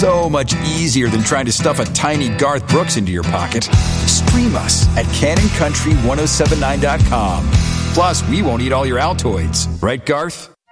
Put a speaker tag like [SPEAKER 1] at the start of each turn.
[SPEAKER 1] so much easier than trying to stuff a tiny Garth Brooks into your pocket. Stream us at CannonCountry1079.com. Plus, we won't eat all your Altoids. Right, Garth?